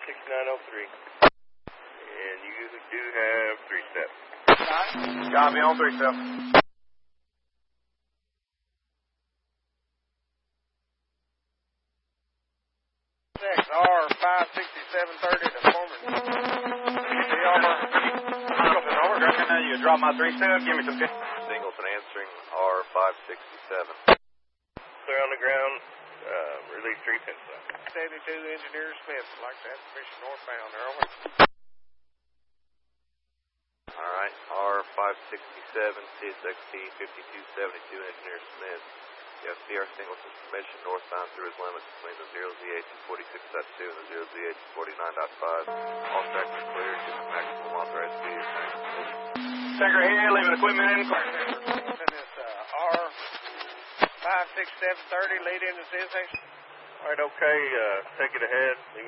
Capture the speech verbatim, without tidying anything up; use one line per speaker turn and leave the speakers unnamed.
sixty-nine oh three. And you do have three steps.
Copy on three step. R five sixty-seven thirty to Foreman. You drop my three step, give me some ten.
Singleton answering R five sixty-seven.
Clear on the ground, uh, release three ten.
seventy-two Engineer Smith, like to have permission northbound there, over.
All right, R five sixty-seven, C S X T fifty-two seventy-two, Engineer Smith. You have C R Singleton's permission northbound through his limits between the zero Z H two forty-six point two and the zero Z H forty-nine point five. All tracks are clear, get the maximum authorized speed.
Tanker here, leaving equipment in. This uh, R five sixty-seven thirty, lead into C S X.
All right, okay, uh, take it ahead.